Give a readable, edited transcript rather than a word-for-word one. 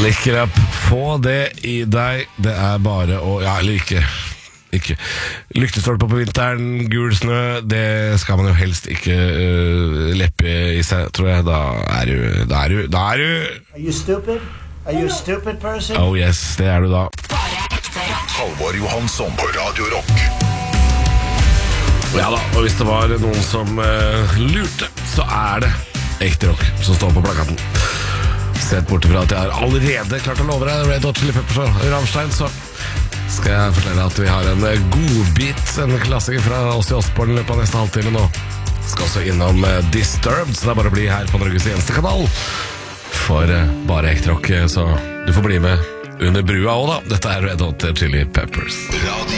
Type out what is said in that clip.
Lick it up, få det i deg. Det bare å, eller ikke lyktestolper på vinteren, gul snø, det skal man jo helst ikke leppe i seg, tror jeg. Da er du Are you stupid? Are you a stupid person? Oh yes, det er du da. Halvor Johansson på Radio Rock. Ja da, og hvis det var noen som lurte, så er det Ekte Rock som står på plakaten. Sett bort fra at jeg har allerede klart å love deg Red Hot Chili Peppers og Rammstein, så skal jeg fortelle at vi har en godbit, en klassiker fra Ozzy Osbourne i løpet av neste halvtime nå. Skal også innom Disturbed, så det er bare å bli her på Norges eneste kanal for bare Ekte Rock, så du får bli med under brua også da. Dette er Red Hot Chili Peppers.